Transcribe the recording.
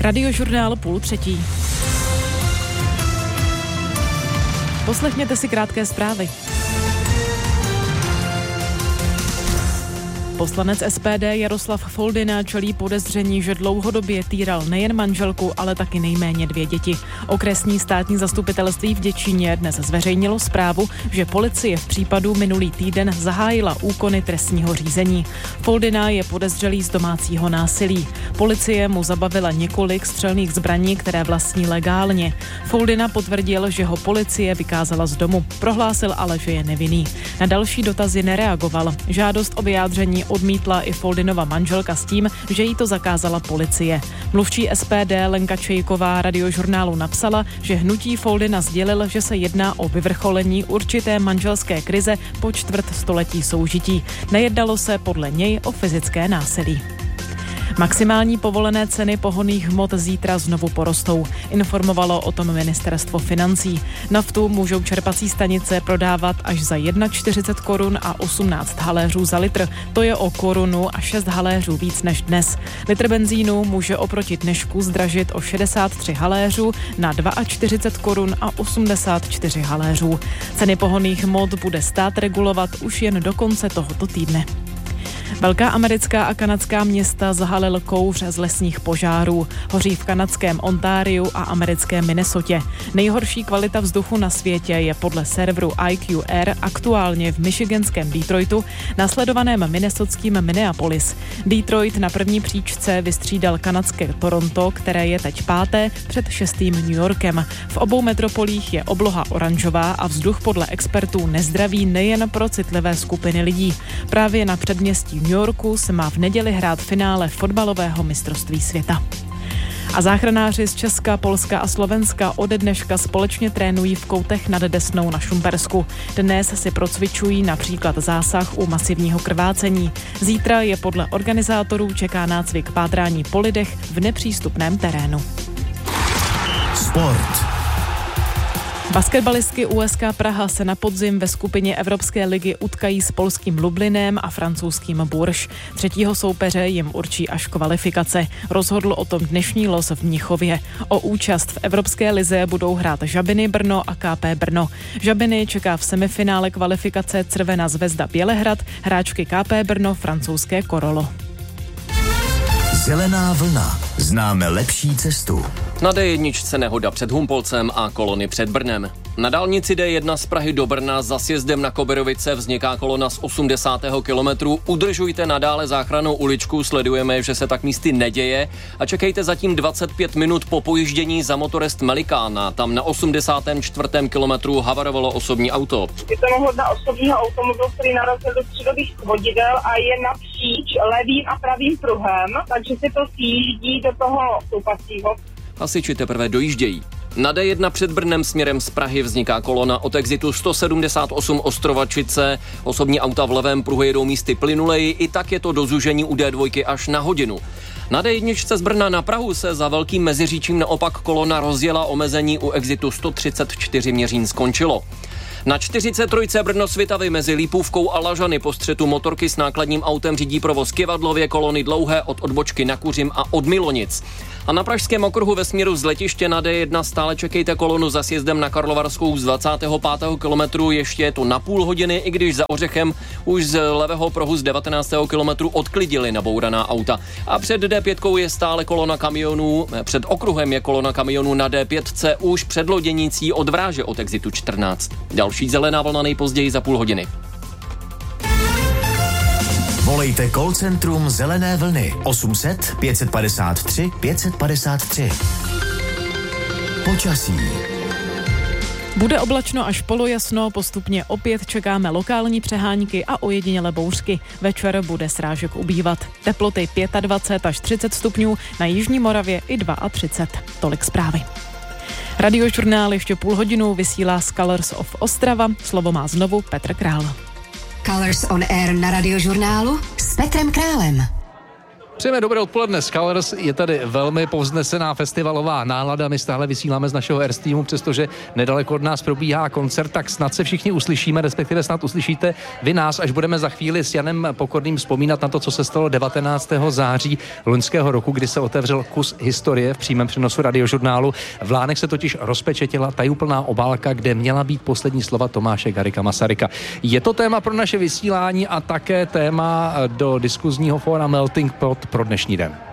Radiožurnál 2:30. Poslechněte si krátké zprávy. Poslanec SPD Jaroslav Foldyna čelí podezření, že dlouhodobě týral nejen manželku, ale taky nejméně 2 děti. Okresní státní zastupitelství v Děčíně dnes zveřejnilo zprávu, že policie v případu minulý týden zahájila úkony trestního řízení. Foldyna je podezřelý z domácího násilí. Policie mu zabavila několik střelných zbraní, které vlastní legálně. Foldyna potvrdil, že ho policie vykázala z domu. Prohlásil ale, že je nevinný. Na další dotazy nereagoval. Žádost o vyjádření odmítla i Foldynova manželka s tím, že jí to zakázala policie. Mluvčí SPD Lenka Čejková Radiožurnálu napsala, že hnutí Foldyna sdělil, že se jedná o vyvrcholení určité manželské krize po čtvrtstoletí soužití. Nejednalo se podle něj o fyzické násilí. Maximální povolené ceny pohonných hmot zítra znovu porostou. Informovalo o tom ministerstvo financí. Naftu můžou čerpací stanice prodávat až za 41 korun a 18 haléřů za litr. To je o korunu a 6 haléřů víc než dnes. Litr benzínu může oproti dnešku zdražit o 63 haléřů na 42 korun a 84 haléřů. Ceny pohonných hmot bude stát regulovat už jen do konce tohoto týdne. Velká americká a kanadská města zahalil kouř z lesních požárů. Hoří v kanadském Ontariu a americkém Minnesotě. Nejhorší kvalita vzduchu na světě je podle serveru IQR aktuálně v michiganském Detroitu, následovaném minnesotským Minneapolis. Detroit na první příčce vystřídal kanadské Toronto, které je teď 5. před 6. New Yorkem. V obou metropolích je obloha oranžová a vzduch podle expertů nezdravý nejen pro citlivé skupiny lidí. Právě na předměstí New Yorku se má v neděli hrát finále fotbalového mistrovství světa. A záchranáři z Česka, Polska a Slovenska ode dneška společně trénují v Koutech nad Desnou na Šumpersku. Dnes si procvičují například zásah u masivního krvácení. Zítra je podle organizátorů čeká nácvik pátrání po lidech v nepřístupném terénu. Sport. Basketbalistky USK Praha se na podzim ve skupině Evropské ligy utkají s polským Lublinem a francouzským Bourges. Třetího soupeře jim určí až kvalifikace. Rozhodl o tom dnešní los v Mnichově. O účast v Evropské lize budou hrát Žabiny Brno a KP Brno. Žabiny čeká v semifinále kvalifikace Crvená zvezda Bělehrad, hráčky KP Brno francouzské Korolo. Zelená vlna. Známe lepší cestu. Na D1 nehoda před Humpolcem a kolony před Brnem. Na dálnici D1 z Prahy do Brna za sjezdem na Koberovice vzniká kolona z 80. kilometru. Udržujte nadále záchrannou uličku, sledujeme, že se tak místy neděje a čekejte zatím 25 minut po pojíždění za Motorest Melikána. Tam na 84. kilometru havarovalo osobní auto. Je to nehoda osobního automobilu, který narazil do středových vodidel a je napříč levým a pravým pruhem, takže se to sjíždí do toho stoupacího. Hasiči teprve dojíždějí. Na D1 před Brnem směrem z Prahy vzniká kolona od exitu 178 Ostrovačice. Osobní auta v levém pruhu jedou místy plynuleji, i tak je to do zúžení u D2 až na hodinu. Na D1 z Brna na Prahu se za Velkým Meziříčím naopak kolona rozjela, omezení u exitu 134 Měřín skončilo. Na 43 Brno-Svitavy mezi Lípůvkou a Lažany po střetu motorky s nákladním autem řídí provoz Kyvadlově, kolony dlouhé od odbočky na Kuřim a od Milonic. A na pražském okruhu ve směru z letiště na D1 stále čekejte kolonu za sjezdem na Karlovarskou z 25. kilometru, ještě je to na půl hodiny, i když za Ořechem už z levého pruhu z 19. kilometru odklidili nabouraná auta. A před D5 je stále kolona kamionů, před okruhem je kolona kamionů na D5 už před Loděnicí od Vráže od exitu 14. Další zelená vlna nejpozději za půl hodiny. Volejte call centrum Zelené vlny 800 553 553. Počasí. Bude oblačno až polojasno, postupně opět čekáme lokální přehánky a ojedinělé bouřky. Večer bude srážek ubývat. Teploty 25 až 30 stupňů, na jižní Moravě i 32. Tolik zprávy. Radiožurnál ještě půl hodinu vysílá z Colors of Ostrava. Slovo má znovu Petr Král. Colors on Air na Radiožurnálu s Petrem Králem. Přejeme dobré odpoledne. Scholars, je tady velmi povznesená festivalová nálada. My stále vysíláme z našeho Airstreamu, přestože nedaleko od nás probíhá koncert, tak snad se všichni uslyšíme, respektive snad uslyšíte vy nás, až budeme za chvíli s Janem Pokorným vzpomínat na to, co se stalo 19. září loňského roku, kdy se otevřel kus historie v přímém přenosu Radiožurnálu. V Lánech se totiž rozpečetila tajuplná obálka, kde měla být poslední slova Tomáše Garrigua Masaryka. Je to téma pro naše vysílání a také téma do diskuzního fóra Melting Pot pro dnešní den.